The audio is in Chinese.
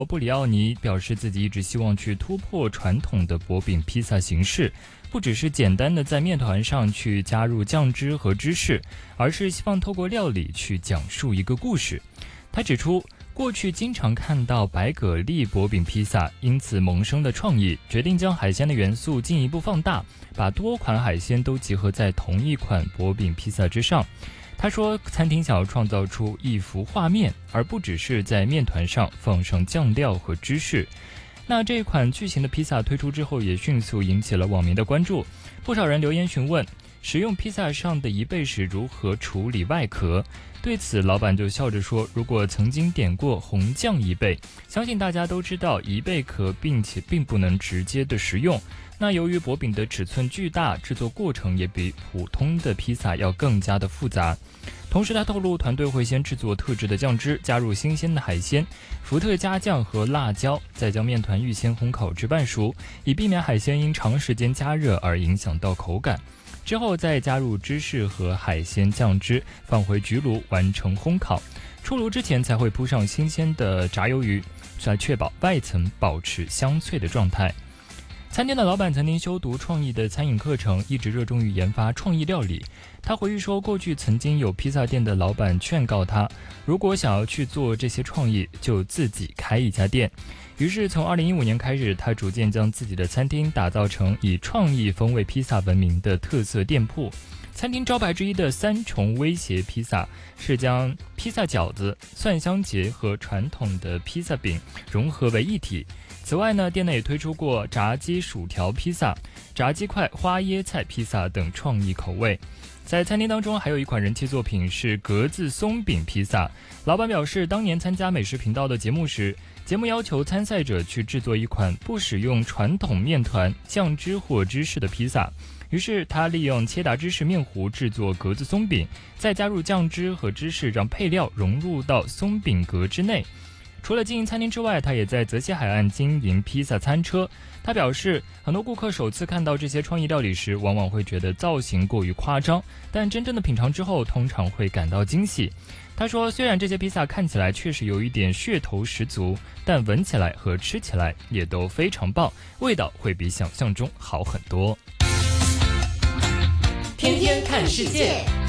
布里奥尼表示，自己一直希望去突破传统的薄饼披萨形式，不只是简单的在面团上去加入酱汁和芝士，而是希望透过料理去讲述一个故事。他指出，过去经常看到白蛤蜊薄饼披萨，因此萌生的创意，决定将海鲜的元素进一步放大，把多款海鲜都集合在同一款薄饼披萨之上。他说，餐厅想要创造出一幅画面，而不只是在面团上放上酱料和芝士。那这款巨型的披萨推出之后，也迅速引起了网民的关注，不少人留言询问使用披萨上的贻贝时如何处理外壳。对此，老板就笑着说，如果曾经点过红酱贻贝，相信大家都知道贻贝壳并且并不能直接的食用。那由于薄饼的尺寸巨大，制作过程也比普通的披萨要更加的复杂。同时他透露，团队会先制作特制的酱汁，加入新鲜的海鲜、伏特加酱和辣椒，再将面团预先烘烤至半熟，以避免海鲜因长时间加热而影响到口感。之后再加入芝士和海鲜酱汁，放回焗炉完成烘烤。出炉之前才会铺上新鲜的炸鱿鱼，来确保外层保持香脆的状态。餐厅的老板曾经修读创意的餐饮课程，一直热衷于研发创意料理。他回忆说，过去曾经有披萨店的老板劝告他，如果想要去做这些创意，就自己开一家店。于是从2015年开始，他逐渐将自己的餐厅打造成以创意风味披萨闻名的特色店铺。餐厅招牌之一的三重威胁披萨是将披萨饺子、蒜香节和传统的披萨饼融合为一体。此外呢，店内也推出过炸鸡薯条披萨、炸鸡块花椰菜披萨等创意口味。在餐厅当中还有一款人气作品是格子松饼披萨。老板表示，当年参加美食频道的节目时，节目要求参赛者去制作一款不使用传统面团、酱汁或芝士的披萨。于是他利用切达芝士面糊制作格子松饼，再加入酱汁和芝士，让配料融入到松饼格之内。除了经营餐厅之外，他也在泽西海岸经营披萨餐车。他表示，很多顾客首次看到这些创意料理时，往往会觉得造型过于夸张，但真正的品尝之后，通常会感到惊喜。他说，虽然这些披萨看起来确实有一点噱头十足，但闻起来和吃起来也都非常棒，味道会比想象中好很多。 天天看世界。